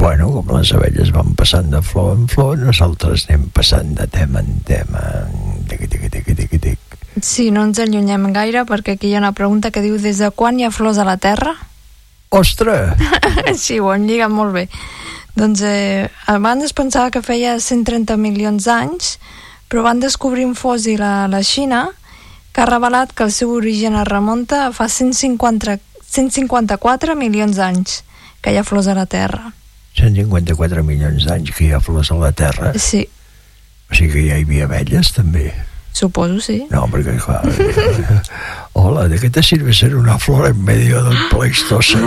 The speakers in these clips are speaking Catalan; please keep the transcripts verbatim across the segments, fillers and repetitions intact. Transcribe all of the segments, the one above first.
bueno, com les abelles van passant de flor en flor, nosaltres anem passant de tema en tema. Tic, tic, tic, tic, tic. Sí, no ens allunyem gaire, perquè aquí hi ha una pregunta que diu: des de quan hi ha flors a la Terra? Ostres! Sí, ho hem lligat molt bé. Doncs eh, abans es pensava que feia cent trenta milions d'anys, però van descobrir un fòssil a la Xina que ha revelat que el seu origen es remunta a fa cent cinquanta, cent cinquanta-quatre milions d'anys que hi ha flors a la Terra. cent cinquanta-quatre milions d'anys que hi ha flors a la Terra? Sí. O sigui que ja hi havia abelles, també? Suposo, sí. No, porque claro, hola, ¿de qué te sirve ser una flor en medio del Pleistoceno?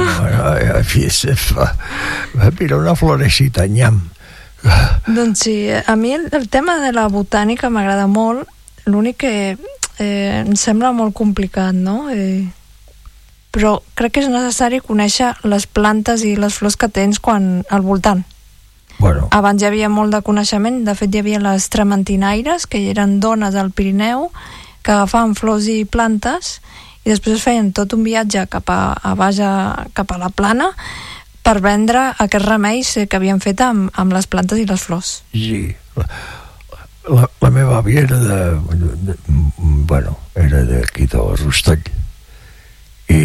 Mira, una florecita, nyam. Doncs sí, a mi el, el tema de la botànica m'agrada molt, l'únic que eh, em sembla molt complicat, no? Eh, però crec que és necessari conèixer les plantes i les flors que tens quan al voltant. Bueno. Abans hi havia molt de coneixement, de fet hi havia les tramantinaires, que eren dones al Pirineu, que agafaven flors i plantes, i després es feien tot un viatge cap a, a baix, a, cap a la plana, per vendre aquests remeis que havien fet amb, amb les plantes i les flors. Sí, la, la, la meva àvia era de, de, de bueno, era d'aquí del Rostoll, i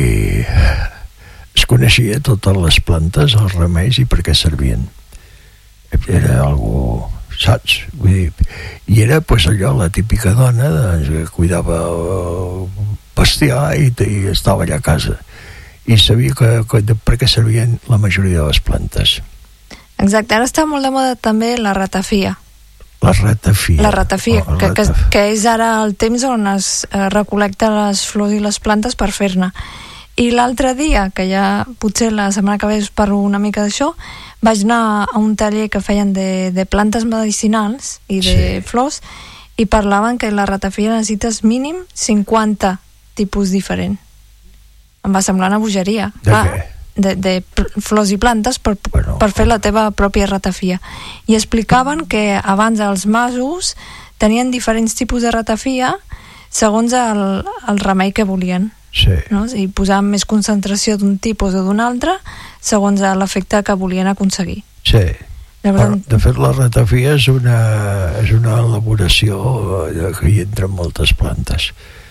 es coneixia totes les plantes, els remeis i per què servien. Era algo, saps? Vull dir, i era pues allò, la típica dona doncs, que cuidava el bestiar i, i estava allà a casa i sabia que, que de, per què servien la majoria de les plantes. Exacte, ara està molt de moda també la ratafia. La ratafia. La ratafia, oh, que, rataf... que, que és ara el temps on es eh, recol·lecta les flors i les plantes per fer-ne. I l'altre dia, que ja potser la setmana que ve us parlo una mica d'això, vaig anar a un taller que feien de, de plantes medicinals i de sí. flors, i parlaven que la ratafia necessites mínim cinquanta tipus diferents. Em va semblar una bogeria. De ah, què? De, de flors i plantes per, bueno, per fer la teva pròpia ratafia. I explicaven que abans els masos tenien diferents tipus de ratafia segons el, el remei que volien. Sí. No? I posaven més concentració d'un tipus o d'un altre segons l'efecte que volien aconseguir. Sí. Llavors... De fet, la ratafia és una, és una elaboració que hi entren moltes plantes.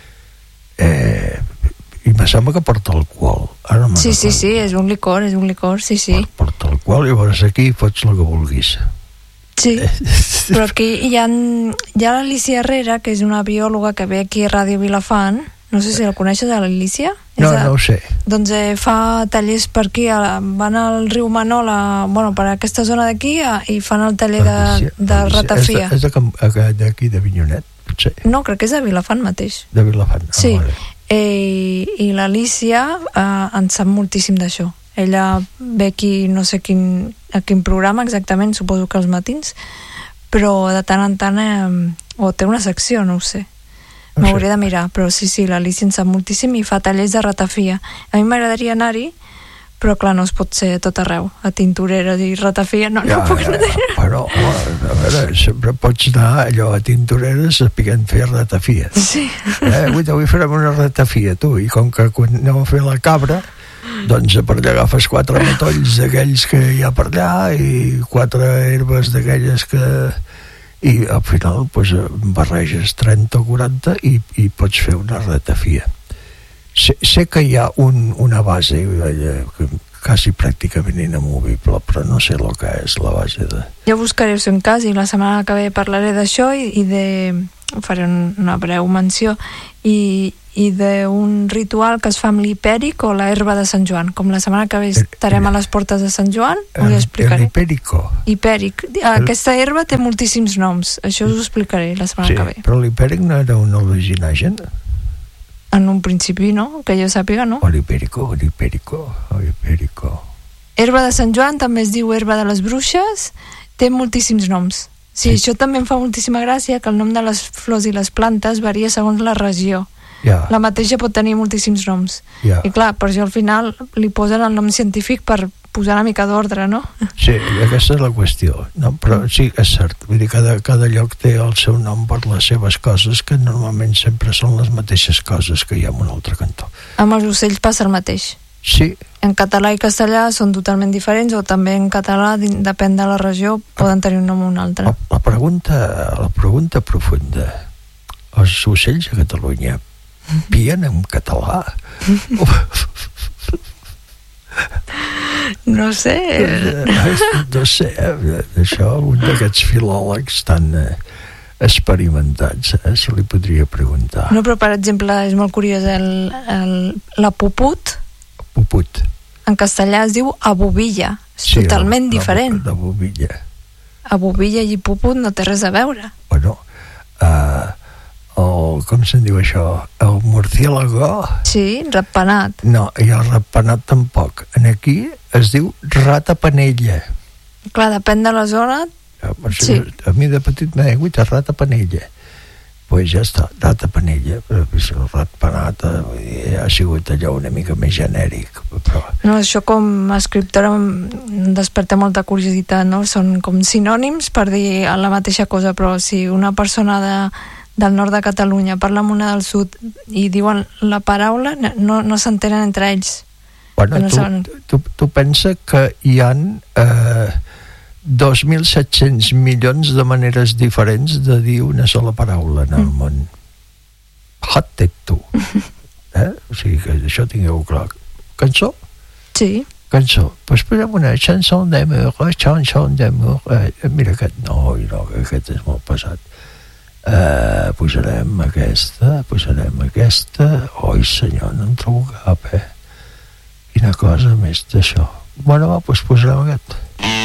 Eh, I me sembla que porta alcohol. Ara sí, sí, sí, és un licor, és un licor, sí, sí. Porta alcohol i llavors aquí fots el que vulguis. Sí, però aquí hi ha, hi ha l'Alicia Herrera, que és una biòloga que ve aquí a Ràdio Vilafant. No sé si la coneixes, a l'Alicia? No, a... no ho sé. Doncs eh, fa tallers per aquí, a, van al riu Manol, a, bueno, per aquesta zona d'aquí, a, i fan el taller de, de ratafia. És d'aquí, de, de Vinyonet, potser? No, crec que és de Vilafant mateix. De Vilafant, ah, sí. Vale. Eh, I l'Alicia eh, en sap moltíssim d'això. Ella ve aquí, no sé quin, a quin programa exactament, suposo que als matins, però de tant en tant, eh, o té una secció, no ho sé. M'hauré de mirar, però sí, sí, l'Alicia en sap moltíssim i fa tallers de ratafia. A mi m'agradaria anar-hi, però clar, no es pot ser a tot arreu, a tintoreres i ratafia, no, ja, no puc anar. Ja, però, a veure, sempre pots anar allò a tintoreres sapiguent fer ratafia. Sí. Eh, avui, avui farem una ratafia, tu, i com que anem a fer la cabra, doncs per allà agafes quatre matolls d'aquells que hi ha per allà i quatre herbes d'aquelles que... i al final pues, barreges trenta o quaranta i, i pots fer una ratafia. Sé, sé que hi ha un, una base eh, quasi pràcticament inamovible, però no sé el que és la base de... Jo buscaré el seu cas i la setmana que ve parlaré d'això i, i de... faré una breu menció i, i d'un ritual que es fa amb l'hipèric o la herba de Sant Joan. Com la setmana que ve estarem a les portes de Sant Joan, ho explicaré. L'hipèrico? Hipèric. Aquesta herba té moltíssims noms. Això us ho explicaré la setmana sí, que ve. Però l'hipèric no era un al·lucinogen? En un principi no, que jo sàpiga, no? O l'hipèrico, l'hipèrico, l'hipèrico. Herba de Sant Joan també es diu herba de les bruixes, té moltíssims noms. Sí, sí, això també em fa moltíssima gràcia, que el nom de les flors i les plantes varia segons la regió. Yeah. La mateixa pot tenir moltíssims noms. Yeah. I clar, per això al final li posen el nom científic per posar una mica d'ordre, no? Sí, aquesta és la qüestió. No? Però sí que és cert. Vull dir, cada, cada lloc té el seu nom per les seves coses, que normalment sempre són les mateixes coses que hi ha en un altre cantó. Amb els ocells passa el mateix. Sí. En català i castellà són totalment diferents, o també en català, depèn de la regió, poden tenir un nom o un altre. La, la, pregunta, la pregunta profunda: els ocells a Catalunya pien en català? No sé. No sé, això un d'aquests filòlegs tan experimentats, eh, se li podria preguntar. No, però per exemple, és molt curiós, el, el, la puput, Puput. en castellà es diu abubilla, és sí, totalment la, diferent. La, la bobilla. Abubilla i puput no té res a veure. Bueno, uh, el, com se'n diu això? El murciélago? Sí, ratpenat. No, i el ratpenat tampoc. En aquí es diu rata panella. Clar, depèn de la zona. Ja, sí. A mi de petit m'ha dit rata panella. Pues ja està, rata panella, però el ratpenat ha sigut allò una mica més genèric. Però... No, això com a escriptora em desperta molta curiositat, no? Són com sinònims per dir la mateixa cosa, però si una persona de, del nord de Catalunya parla amb una del sud i diuen la paraula, no, no s'entenen entre ells. Bueno, no tu, saben... tu, tu pensa que hi ha eh, dos mil set-cents milions de maneres diferents de dir una sola paraula en el mm. món. Hat-tet tu. Eh? O sigui que això tingueu clar. Cançó? Sí. Cançó. Pues posem una chanson d'amour, chanson d'amour. Eh, mira aquest, no, no, aquest és molt pesat. Eh, posarem aquesta, posarem aquesta. Oi, senyor, no en trobo cap, eh? Quina cosa més d'això. Bueno, va, doncs posarem aquest.